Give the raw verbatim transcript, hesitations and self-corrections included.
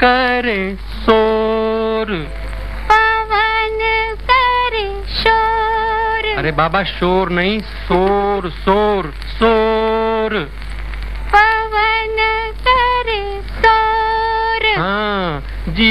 करे शोर, पवन करे शोर। अरे बाबा शोर नहीं, शोर शोर शोर। पवन